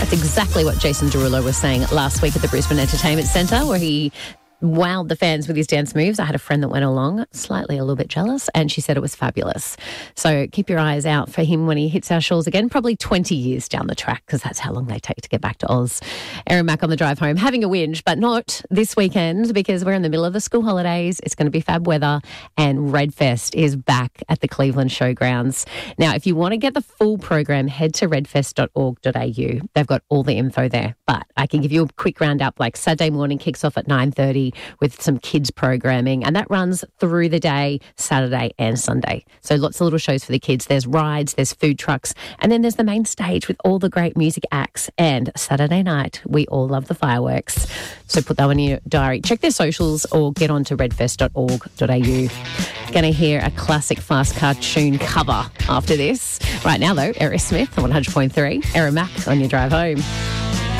That's exactly what Jason Derulo was saying last week at the Brisbane Entertainment Centre, where he wowed the fans with his dance moves. I had a friend that went along, slightly a little bit jealous, and she said it was fabulous. So keep your eyes out for him when he hits our shores again, probably 20 years down the track, because that's how long they take to get back to Oz. Erin Mack on the drive home, having a whinge, but not this weekend because we're in the middle of the school holidays. It's going to be fab weather, and Redfest is back at the Cleveland Showgrounds. Now, if you want to get the full program, head to redfest.org.au. They've got all the info there, but I can give you a quick roundup. Like Saturday morning kicks off at 9:30 with some kids programming, and that runs through the day, Saturday and Sunday. So lots of little shows for the kids. There's rides, there's food trucks, and then there's the main stage with all the great music acts. And Saturday night, we all love the fireworks. So put that one in your diary. Check their socials or get on to redfest.org.au. Going to hear a classic Fast Car Tune cover after this. Right now, though, Aerosmith on 100.3. Erin Mack on your drive home.